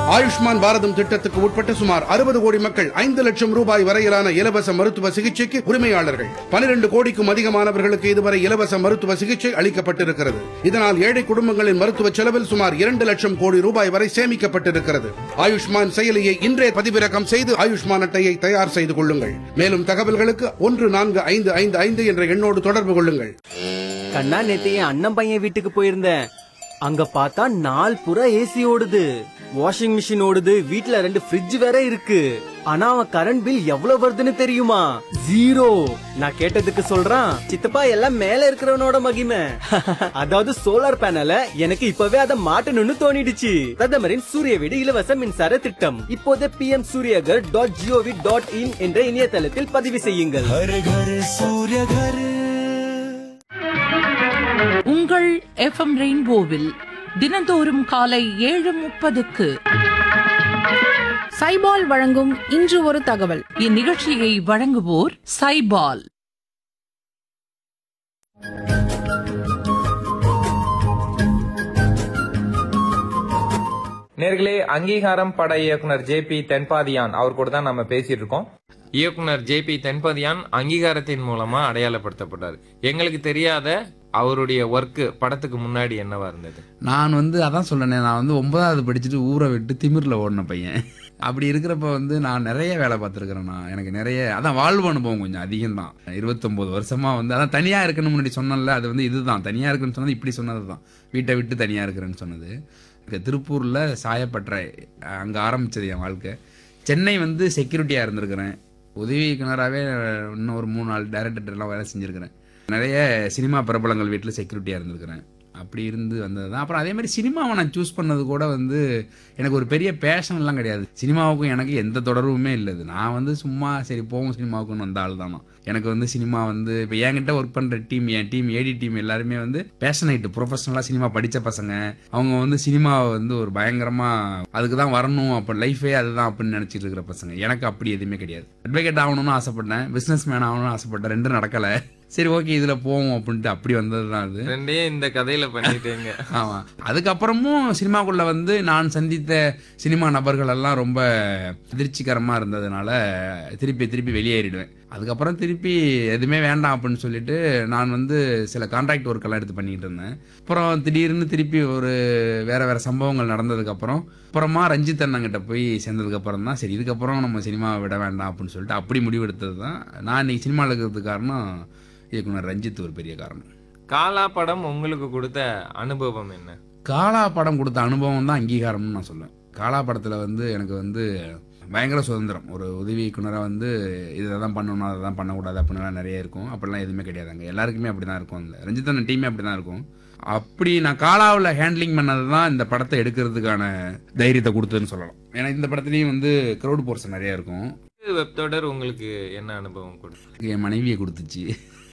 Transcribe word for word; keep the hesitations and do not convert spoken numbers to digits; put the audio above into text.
ஆயுஷ்மான் பாரதம் திட்டத்துக்கு உட்பட்ட சுமார் அறுபது கோடி மக்கள் ஐந்து லட்சம் ரூபாய் வரையிலான இலவச மருத்துவ சிகிச்சைக்கு உரிமையாளர்கள். பனிரெண்டு கோடிக்கும் அதிகமானவர்களுக்கு இதுவரை இலவச மருத்துவ சிகிச்சை அளிக்கப்பட்டிருக்கிறது. இதனால் ஏழை குடும்பங்களின் மருத்துவ செலவில் சுமார் இரண்டு லட்சம் கோடி ரூபாய் வரை சேமிக்கப்பட்டிருக்கிறது. ஆயுஷ்மான் செயலியை இன்றே பதிவிறக்கம் செய்து ஆயுஷ்மான் அட்டையை தயார் செய்து கொள்ளுங்கள். மேலும் தகவல்களுக்கு ஒன்று நான்கு ஐந்து ஐந்து ஐந்து என்ற எண்ணோடு தொடர்பு கொள்ளுங்கள். கண்ணா, நேத்து என் அண்ணன் பையன் வீட்டுக்கு போயிருந்தேன். அங்க பார்த்தா நாள் புற ஏசி ஓடுது, வாஷிங் மிஷின் ஓடுது, வீட்ல ரெண்டு ஃப்ரிட்ஜ் வேற இருக்கு. ஆனா அவன் கரண்ட் பில் எவ்வளவு வருதுன்னு தெரியுமா? ஜீரோ. நான் கேட்டதுக்கு சொல்றான், சித்தப்பா எல்லாம் மேல இருக்கிறவனோட மகிமை. அதாவது சோலார் பேனல எனக்கு இப்பவே அதை மாட்டணும்னு தோணிடுச்சு. பிரதமரின் சூரிய வீடு இலவச மின்சார திட்டம் இப்போதே B M Surya Ghar dot gov dot in என்ற இணையதளத்தில் பதிவு செய்யுங்கள். உங்கள் எஃப் எம் ரெயின்போவில் தினந்தோறும் காலை ஏழு முப்பதுக்கு சைபால் வழங்கும் இன்று ஒரு தகவல். இந்நிகழ்ச்சியை வழங்குவோர் சைபால். நேர்களே, அங்கீகாரம் பட இயக்குனர் ஜே பி தென்பாதியான் அவர் கூட தான் நம்ம பேசிட்டு இருக்கோம். இயக்குனர் ஜே பி தென்பாதியான் அங்கீகாரத்தின் மூலமா அடையாளப்படுத்தப்பட்டார். எங்களுக்கு தெரியாத அவருடைய ஒர்க் படத்துக்கு முன்னாடி என்னவா இருந்தது? நான் வந்து அதான் சொன்னேன், நான் வந்து ஒன்பதாவது படிச்சுட்டு ஊரை விட்டு திமிரில் ஓடின பையன். அப்படி இருக்கிறப்ப வந்து நான் நிறைய வேலை பார்த்துருக்கிறேன். நான் எனக்கு நிறைய அதான் வாழ்வு அனுபவம் கொஞ்சம் அதிகம் தான். இருபத்தொம்போது வருஷமா வந்து அதான் தனியாக இருக்கணும்னு முன்னாடி சொன்னல, அது வந்து இதுதான் தனியாக இருக்குன்னு சொன்னது. இப்படி சொன்னது தான், வீட்டை விட்டு தனியாக இருக்கிறேன்னு சொன்னது. திருப்பூரில் சாயப்பட்டறை அங்கே ஆரம்பித்தது என் வாழ்க்கை. சென்னை வந்து செக்யூரிட்டியாக இருந்திருக்கிறேன். உதவி இயக்குனராகவே இன்னும் ஒரு மூணு நாலு டைரக்டர்லாம் வேலை செஞ்சுருக்கிறேன். நிறைய சினிமா பிரபலங்கள் வீட்டில் செக்யூரிட்டியாக இருந்திருக்கிறேன். அப்படி இருந்து வந்தது தான். அப்புறம் அதே மாதிரி சினிமாவை நான் சூஸ் பண்ணது கூட வந்து எனக்கு ஒரு பெரிய பேஷன்லாம் கிடையாது. சினிமாவுக்கும் எனக்கு எந்த தொடர்புமே இல்லை. நான் வந்து சும்மா சரி போவோம் சினிமாவுக்குன்னு வந்த ஆள் தானா. எனக்கு வந்து சினிமா வந்து இப்போ என்கிட்ட ஒர்க் பண்ணுற டீம், என் டீம், ஏடி டீம் எல்லாருமே வந்து பேஷனைட்டு ப்ரொஃபஷனலாக சினிமா படித்த பசங்க. அவங்க வந்து சினிமாவை வந்து ஒரு பயங்கரமாக அதுக்கு தான் வரணும், அப்போ லைஃபே அதுதான் அப்படின்னு நினச்சிட்டு இருக்கிற பசங்க. எனக்கு அப்படி எதுவுமே கிடையாது. அட்வொகேட் ஆகணும்னு ஆசைப்பட்டேன், பிஸ்னஸ் மேன் ஆகணும்னு ஆசைப்பட்டேன். ரெண்டும் நடக்கலை. சரி ஓகே இதில் போவோம் அப்படின்ட்டு அப்படி வந்தது தான் அது. ரெண்டே இந்த கதையில பண்ணிட்டேங்க. ஆமாம். அதுக்கப்புறமும் சினிமாக்குள்ள வந்து நான் சந்தித்த சினிமா நபர்கள் எல்லாம் ரொம்ப அதிர்ச்சிகரமாக இருந்ததுனால திருப்பி திருப்பி வெளியேறிடுவேன். அதுக்கப்புறம் திருப்பி எதுவுமே வேண்டாம் அப்படின்னு சொல்லிட்டு நான் வந்து சில கான்ட்ராக்ட் ஒர்க்கெல்லாம் எடுத்து பண்ணிக்கிட்டு இருந்தேன். அப்புறம் திடீர்னு திருப்பி ஒரு வேற வேற சம்பவங்கள் நடந்ததுக்கப்புறம் அப்புறமா ரஞ்சித் அண்ணங்கிட்ட போய் சேர்ந்ததுக்கப்புறம் தான் சரி இதுக்கப்புறம் நம்ம சினிமாவை விட வேண்டாம் அப்படின்னு சொல்லிட்டு அப்படி முடிவெடுத்தது தான். நான் இன்னைக்கு சினிமாவில் இருக்கிறதுக்கு காரணம் இயக்குனர் ரஞ்சித் ஒரு பெரிய காரணம். காலா படம் உங்களுக்கு கொடுத்த அனுபவம் என்ன? காலா படம் கொடுத்த அனுபவம் தான் அங்கீகாரம்னு நான் சொல்லுவேன். காலா படத்தில் வந்து எனக்கு வந்து பயங்கர சுதந்திரம். ஒரு உதவி இயக்குனராக வந்து இதை தான் பண்ணணும், அதை தான் பண்ணக்கூடாது அப்படின்லாம் நிறைய இருக்கும். அப்படிலாம் எதுவுமே கிடையாதுங்க. எல்லாருக்குமே அப்படி தான் இருக்கும். அந்த ரஞ்சித்தன் டீமே அப்படி தான் இருக்கும். அப்படி நான் காலாவில் ஹேண்ட்லிங் பண்ணது தான் இந்த படத்தை எடுக்கிறதுக்கான தைரியத்தை கொடுத்ததுன்னு சொல்லலாம். ஏன்னா இந்த படத்துலேயும் வந்து க்ரௌட் போர்ஷன் நிறைய இருக்கும். வெப் தொடர் உங்களுக்கு என்ன அனுபவம் கொடுத்து? என் மனைவியை கொடுத்துச்சு.